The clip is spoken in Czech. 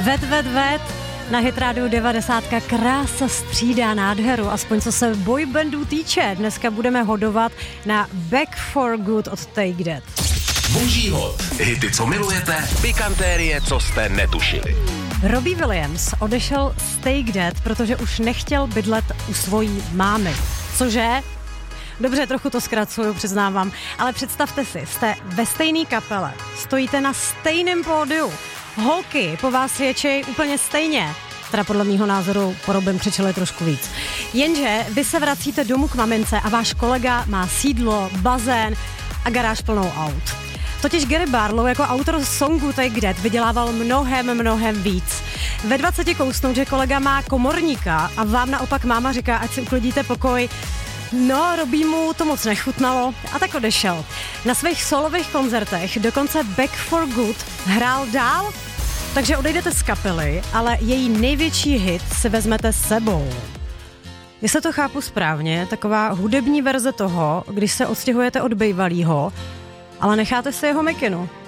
Vet. Na Hit Radio 90 krása střídá nádheru, aspoň co se boybandů týče. Dneska budeme hodovat na Back for Good od Take That. Boží hod. Hity, co milujete, pikantérie, co jste netušili. Robbie Williams odešel z Take That, protože už nechtěl bydlet u svojí mámy. Cože? Dobře, trochu to zkracuju, přiznávám, ale představte si, jste ve stejné kapele, stojíte na stejném pódiu, holky po vás věčej úplně stejně. Teda podle mýho názoru po Robem křičeli trošku víc. Jenže vy se vracíte domů k mamince a váš kolega má sídlo, bazén a garáž plnou aut. Totiž Gary Barlow jako autor songu Take That vydělával mnohem víc. Ve 20 kousnou, že kolega má komorníka a vám naopak máma říká, ať si uklidíte pokoj. No, Robbímu to moc nechutnalo a tak odešel. Na svých solových koncertech dokonce Back for Good hrál dál, takže odejdete z kapely, ale její největší hit si vezmete s sebou. Jestli to chápu správně, taková hudební verze toho, když se odstěhujete od bejvalýho, ale necháte si jeho mikinu.